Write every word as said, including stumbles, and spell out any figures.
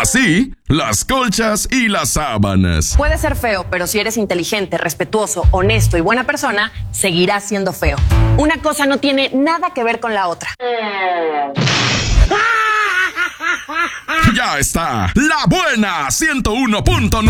Así, las colchas y las sábanas. Puede ser feo, pero si eres inteligente, respetuoso, honesto y buena persona, seguirás siendo feo. Una cosa no tiene nada que ver con la otra. Ya está, La Buena ciento uno punto nueve.